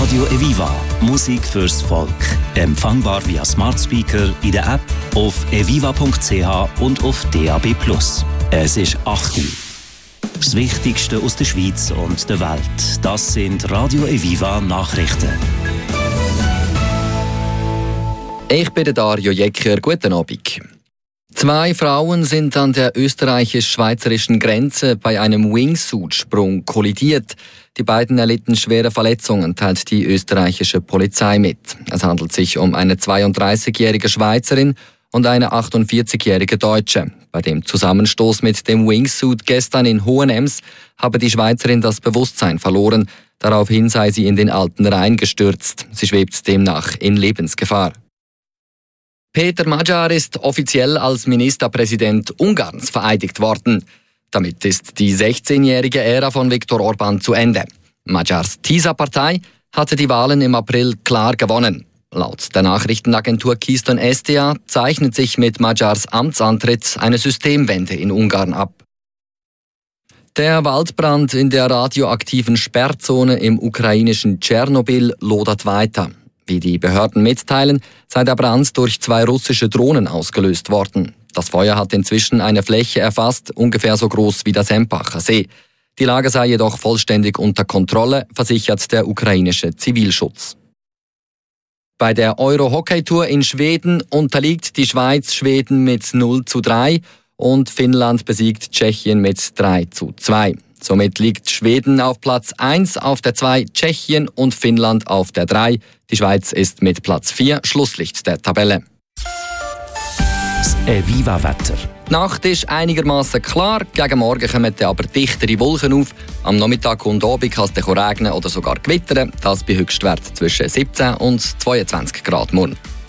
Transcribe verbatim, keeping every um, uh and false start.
Radio Eviva. Musik fürs Volk. Empfangbar via Smart Speaker, in der App, auf eviva punkt c h und auf D A B plus. Es ist acht Uhr. Das Wichtigste aus der Schweiz und der Welt. Das sind Radio Eviva Nachrichten. Ich bin Dario Jecker. Guten Abend. Zwei Frauen sind an der österreichisch-schweizerischen Grenze bei einem Wingsuit-Sprung kollidiert. Die beiden erlitten schwere Verletzungen, teilt die österreichische Polizei mit. Es handelt sich um eine zweiunddreißigjährige Schweizerin und eine achtundvierzigjährige Deutsche. Bei dem Zusammenstoß mit dem Wingsuit gestern in Hohenems habe die Schweizerin das Bewusstsein verloren. Daraufhin sei sie in den Alten Rhein gestürzt. Sie schwebt demnach in Lebensgefahr. Peter Magyar ist offiziell als Ministerpräsident Ungarns vereidigt worden. Damit ist die sechzehnjährige Ära von Viktor Orbán zu Ende. Magyars TISA-Partei hatte die Wahlen im April klar gewonnen. Laut der Nachrichtenagentur Keystone S D A zeichnet sich mit Magyars Amtsantritt eine Systemwende in Ungarn ab. Der Waldbrand in der radioaktiven Sperrzone im ukrainischen Tschernobyl lodert weiter. Wie die Behörden mitteilen, sei der Brand durch zwei russische Drohnen ausgelöst worden. Das Feuer hat inzwischen eine Fläche erfasst, ungefähr so groß wie der Sempacher See. Die Lage sei jedoch vollständig unter Kontrolle, versichert der ukrainische Zivilschutz. Bei der Euro-Hockey-Tour in Schweden unterliegt die Schweiz Schweden mit null zu drei und Finnland besiegt Tschechien mit drei zu zwei. Somit liegt Schweden auf Platz eins, auf der zwei Tschechien und Finnland auf der drei. Die Schweiz ist mit Platz vier Schlusslicht der Tabelle. Das Eviva-Wetter. Die Nacht ist einigermaßen klar, gegen Morgen kommen dann aber dichtere Wolken auf. Am Nachmittag und Abend kann es regnen oder sogar gewittern. Das bei Höchstwert zwischen siebzehn und zweiundzwanzig Grad morgen.